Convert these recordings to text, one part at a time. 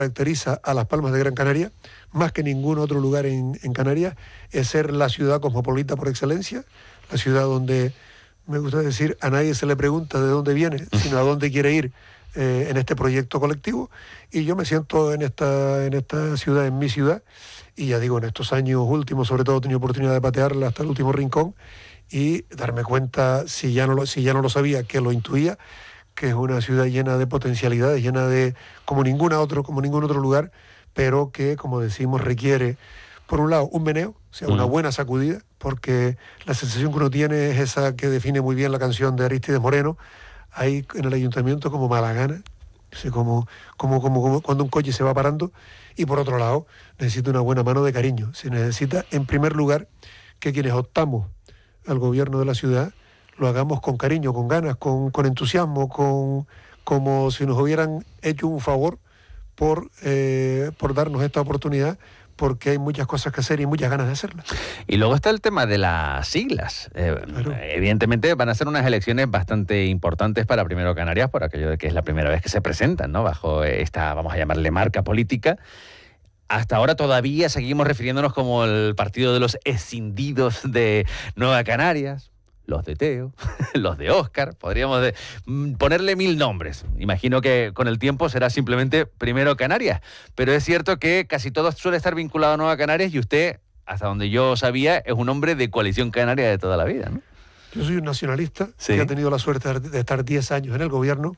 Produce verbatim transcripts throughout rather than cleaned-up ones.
caracteriza a Las Palmas de Gran Canaria, más que ningún otro lugar en, en Canarias, es ser la ciudad cosmopolita por excelencia, la ciudad donde, me gusta decir, a nadie se le pregunta de dónde viene, sino a dónde quiere ir eh, en este proyecto colectivo, y yo me siento en esta, en esta ciudad, en mi ciudad, y ya digo, en estos años últimos, sobre todo, he tenido oportunidad de patearla hasta el último rincón, y darme cuenta, si ya no lo, si ya no lo sabía, que lo intuía, que es una ciudad llena de potencialidades, llena de, como ninguna otro, como ningún otro lugar, pero que, como decimos, requiere, por un lado, un meneo, o sea, una buena sacudida, porque la sensación que uno tiene es esa que define muy bien la canción de Arístides Moreno, ahí en el ayuntamiento como mala gana, o sea, como, como, como, como cuando un coche se va parando, y por otro lado, necesita una buena mano de cariño. Se necesita, en primer lugar, que quienes optamos al gobierno de la ciudad lo hagamos con cariño, con ganas, con, con entusiasmo, con, como si nos hubieran hecho un favor por, eh, por darnos esta oportunidad, porque hay muchas cosas que hacer y muchas ganas de hacerlas. Y luego está el tema de las siglas. Eh, claro. Evidentemente van a ser unas elecciones bastante importantes para Primero Canarias, por aquello de que es la primera vez que se presentan, ¿no?, bajo esta, vamos a llamarle, marca política. Hasta ahora todavía seguimos refiriéndonos como el partido de los escindidos de Nueva Canarias, los de Teo, los de Óscar, podríamos de, ponerle mil nombres. Imagino que con el tiempo será simplemente Primero Canarias, pero es cierto que casi todo suele estar vinculado a Nueva Canarias y usted, hasta donde yo sabía, es un hombre de Coalición Canaria de toda la vida, ¿no? Yo soy un nacionalista, ¿sí?, que ha tenido la suerte de estar diez años en el gobierno,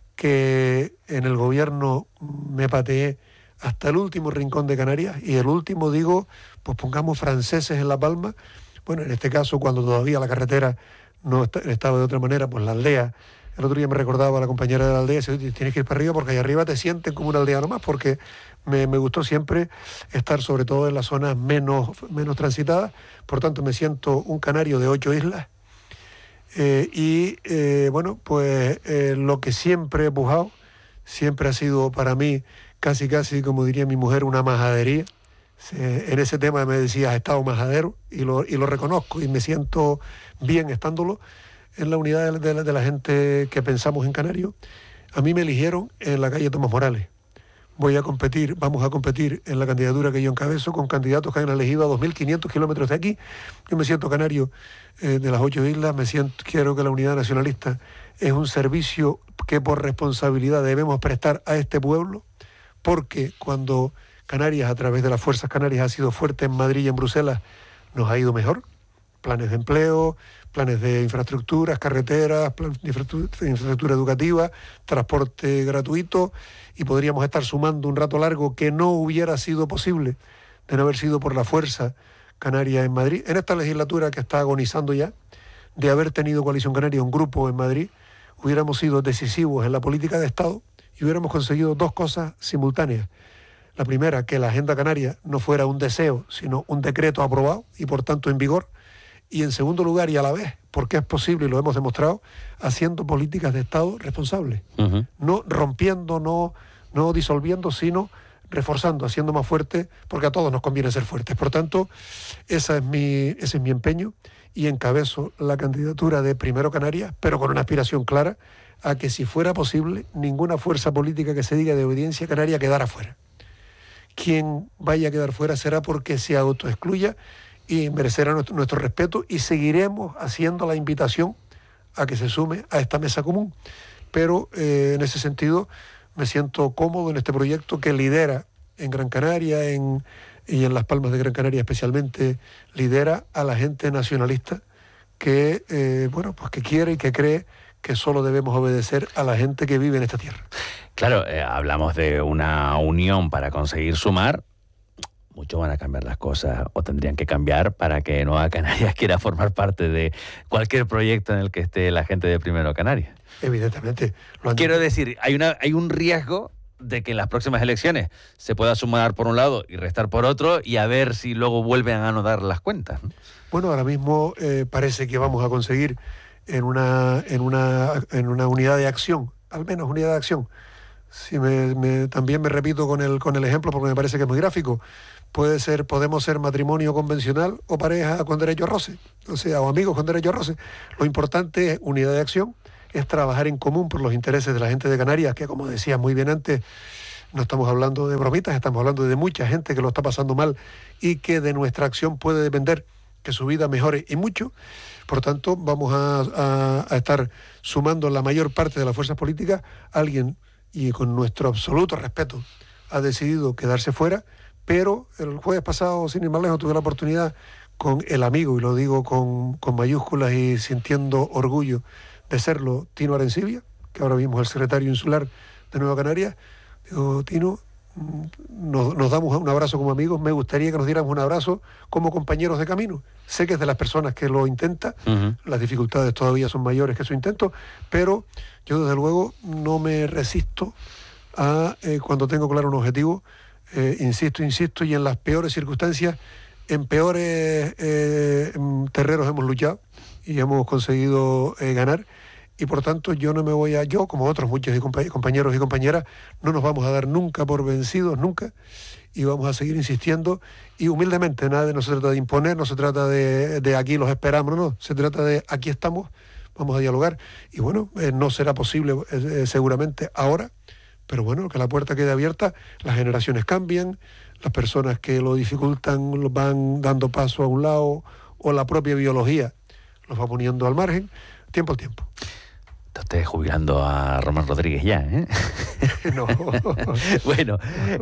que en el gobierno me pateé hasta el último rincón de Canarias, y el último, digo, pues pongamos franceses en La Palma. Bueno, en este caso, cuando todavía la carretera no estaba de otra manera, pues la aldea. El otro día me recordaba a la compañera de la aldea, dice, tienes que ir para arriba porque ahí arriba te sienten como una aldea nomás, porque me, me gustó siempre estar sobre todo en las zonas menos, menos transitadas. Por tanto, me siento un canario de ocho islas. Eh, y, eh, bueno, pues eh, lo que siempre he pujado, siempre ha sido para mí casi, casi, como diría mi mujer, una majadería. En ese tema me decía, has estado majadero, y lo, y lo reconozco, y me siento bien estándolo en la unidad de, de, de la gente que pensamos en Canario. A mí me eligieron en la calle Tomás Morales. Voy a competir, vamos a competir en la candidatura que yo encabezo con candidatos que han elegido a dos mil quinientos kilómetros de aquí. Yo me siento canario eh, de las ocho islas, me siento, quiero que la unidad nacionalista es un servicio que por responsabilidad debemos prestar a este pueblo, porque cuando Canarias, a través de las Fuerzas Canarias, ha sido fuerte en Madrid y en Bruselas, nos ha ido mejor. Planes de empleo, planes de infraestructuras, carreteras, plan de infraestructura, infraestructura educativa, transporte gratuito, y podríamos estar sumando un rato largo que no hubiera sido posible de no haber sido por la Fuerza Canaria en Madrid. En esta legislatura que está agonizando ya, de haber tenido Coalición Canaria, un grupo en Madrid, hubiéramos sido decisivos en la política de Estado y hubiéramos conseguido dos cosas simultáneas. La primera, que la Agenda Canaria no fuera un deseo, sino un decreto aprobado y por tanto en vigor. Y en segundo lugar, y a la vez, porque es posible y lo hemos demostrado, haciendo políticas de Estado responsables. Uh-huh. No rompiendo, no, no disolviendo, sino reforzando, haciendo más fuerte, porque a todos nos conviene ser fuertes. Por tanto, esa es mi, ese es mi empeño, y encabezo la candidatura de Primero Canarias, pero con una aspiración clara a que, si fuera posible, ninguna fuerza política que se diga de obediencia canaria quedara fuera. Quien vaya a quedar fuera será porque se autoexcluya, y merecerá nuestro, nuestro respeto, y seguiremos haciendo la invitación a que se sume a esta mesa común. Pero eh, en ese sentido me siento cómodo en este proyecto que lidera en Gran Canaria en, y en Las Palmas de Gran Canaria especialmente, lidera a la gente nacionalista que, eh, bueno, pues que quiere y que cree que solo debemos obedecer a la gente que vive en esta tierra. Claro, eh, hablamos de una unión para conseguir sumar. Mucho van a cambiar las cosas, o tendrían que cambiar, para que Nueva Canarias quiera formar parte de cualquier proyecto en el que esté la gente de Primero Canarias. Evidentemente. Lo han... Quiero decir, hay, una, hay un riesgo de que en las próximas elecciones se pueda sumar por un lado y restar por otro, y a ver si luego vuelven a anudar las cuentas, ¿no? Bueno, ahora mismo eh, parece que vamos a conseguir en una, en una, en una unidad de acción, al menos unidad de acción. Si me, me, también me repito con el, con el ejemplo, porque me parece que es muy gráfico. Puede ser, podemos ser matrimonio convencional o pareja con derecho a roce, o sea, o amigos con derecho a roce. Lo importante es unidad de acción, es trabajar en común por los intereses de la gente de Canarias, que, como decía muy bien antes, no estamos hablando de bromitas, estamos hablando de mucha gente que lo está pasando mal y que de nuestra acción puede depender que su vida mejore y mucho. Por tanto, vamos a, a, a estar sumando la mayor parte de las fuerzas políticas. Alguien, y con nuestro absoluto respeto, ha decidido quedarse fuera, pero el jueves pasado, sin ir más lejos, tuve la oportunidad con el amigo, y lo digo con, con mayúsculas y sintiendo orgullo de serlo, Tino Arencibia, que ahora mismo es el secretario insular de Nueva Canarias. Digo, Tino, nos, nos damos un abrazo como amigos, me gustaría que nos diéramos un abrazo como compañeros de camino. Sé que es de las personas que lo intenta, uh-huh. Las dificultades todavía son mayores que su intento, pero yo desde luego no me resisto a, eh, cuando tengo claro un objetivo, eh, insisto, insisto, y en las peores circunstancias, en peores eh, terrenos hemos luchado y hemos conseguido eh, ganar. Y por tanto yo no me voy a, yo como otros muchos compañeros y compañeras, no nos vamos a dar nunca por vencidos, nunca, y vamos a seguir insistiendo, y humildemente, nada, no se trata de imponer, no se trata de, de aquí los esperamos, no, no, se trata de aquí estamos, vamos a dialogar, y bueno, eh, no será posible eh, seguramente ahora, pero bueno, que la puerta quede abierta, las generaciones cambian, las personas que lo dificultan van dando paso a un lado, o la propia biología los va poniendo al margen, tiempo al tiempo. Está usted jubilando a Román Rodríguez ya, ¿eh? No. Bueno,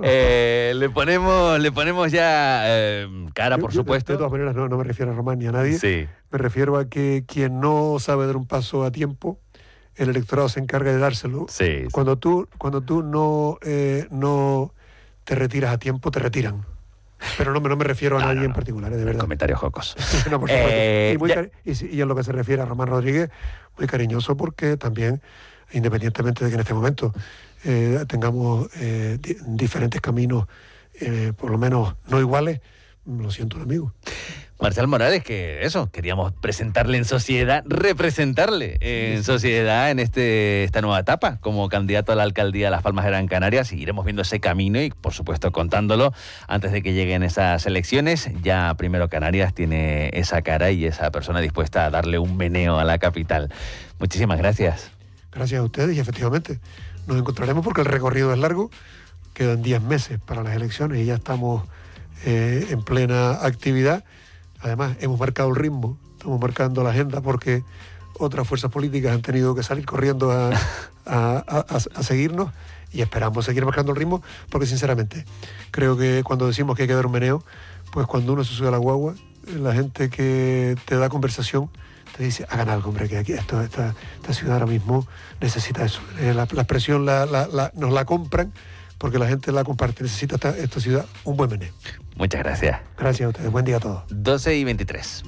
eh, le ponemos le ponemos ya eh, cara, yo, por yo supuesto. De, de todas maneras, no, no me refiero a Román ni a nadie. Sí. Me refiero a que quien no sabe dar un paso a tiempo, el electorado se encarga de dárselo. Sí. Cuando tú, cuando tú no, eh, no te retiras a tiempo, te retiran. Pero no, no me refiero a no, nadie no, no. en particular, de verdad. Comentarios jocos. No, por eh, y, muy cari- y, y en lo que se refiere a Román Rodríguez, muy cariñoso, porque también, independientemente de que en este momento eh, tengamos eh, di- diferentes caminos, eh, por lo menos no iguales, lo siento, un amigo. Marcial Morales, que eso, queríamos presentarle en sociedad, representarle en sociedad en este esta nueva etapa como candidato a la alcaldía de Las Palmas de Gran Canaria. Seguiremos viendo ese camino y, por supuesto, contándolo antes de que lleguen esas elecciones. Ya primero Canarias tiene esa cara y esa persona dispuesta a darle un meneo a la capital. Muchísimas gracias. Gracias a ustedes y efectivamente nos encontraremos porque el recorrido es largo. Quedan diez meses para las elecciones y ya estamos eh, en plena actividad. Además, hemos marcado el ritmo, estamos marcando la agenda porque otras fuerzas políticas han tenido que salir corriendo a, a, a, a seguirnos y esperamos seguir marcando el ritmo porque, sinceramente, creo que cuando decimos que hay que dar un meneo, pues cuando uno se sube a la guagua, la gente que te da conversación te dice, hagan algo, hombre, que aquí esto, esta, esta ciudad ahora mismo necesita eso. Eh, la, la expresión la, la, la, nos la compran porque la gente la comparte. Necesita esta, esta ciudad un buen meneo. Muchas gracias. Gracias a ustedes. Buen día a todos. doce y veintitrés.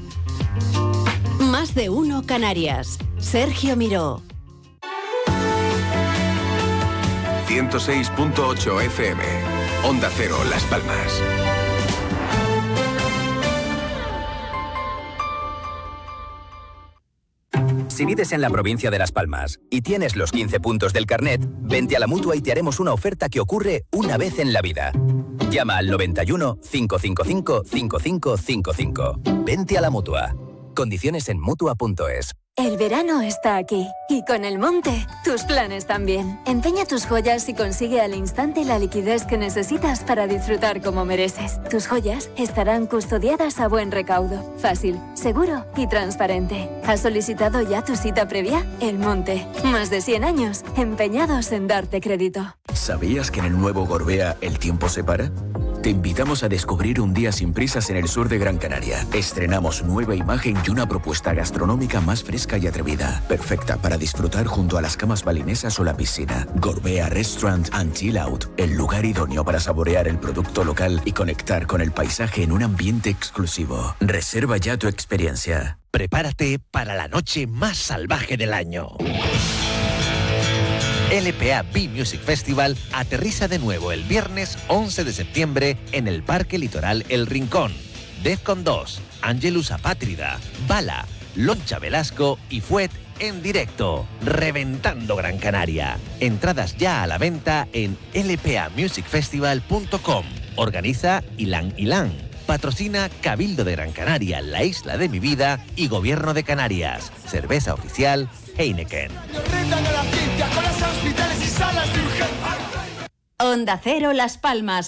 Más de uno Canarias. Sergio Miró. ciento seis punto ocho F M. Onda Cero, Las Palmas. Si vives en la provincia de Las Palmas y tienes los quince puntos del carnet, vente a la Mutua y te haremos una oferta que ocurre una vez en la vida. Llama al noventa y uno, cinco cinco cinco, cinco cinco cinco cinco. Vente a la Mutua. Condiciones en Mutua punto es. El verano está aquí y con el Monte, tus planes también. Empeña tus joyas y consigue al instante la liquidez que necesitas para disfrutar como mereces. Tus joyas estarán custodiadas a buen recaudo, fácil, seguro y transparente. ¿Has solicitado ya tu cita previa? El Monte, más de cien años empeñados en darte crédito. ¿Sabías que en el nuevo Gorbea el tiempo se para? Te invitamos a descubrir un día sin prisas en el sur de Gran Canaria. Estrenamos nueva imagen y una propuesta gastronómica más fresca y atrevida, perfecta para disfrutar junto a las camas balinesas o la piscina. Gorbea Restaurant and Chill Out, el lugar idóneo para saborear el producto local y conectar con el paisaje en un ambiente exclusivo. Reserva ya tu experiencia. Prepárate para la noche más salvaje del año. L P A Be Music Festival aterriza de nuevo el viernes once de septiembre en el Parque Litoral El Rincón. Defcon dos, Angelus Apátrida, Bala, Loncha Velasco y Fuet en directo, reventando Gran Canaria. Entradas ya a la venta en l p a music festival punto com. Organiza Ilan Ilan. Patrocina Cabildo de Gran Canaria, La Isla de mi Vida y Gobierno de Canarias. Cerveza oficial Heineken. Onda Cero Las Palmas,